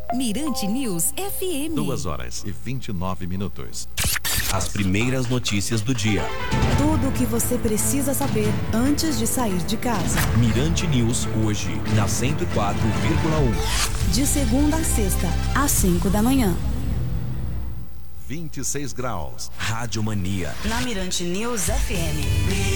Mirante News FM. 2h29. As primeiras notícias do dia. Tudo o que você precisa saber antes de sair de casa. Mirante News hoje, na 104,1. De segunda a sexta, às 5 da manhã. 26 graus. Rádio Mania. Na Mirante News FM.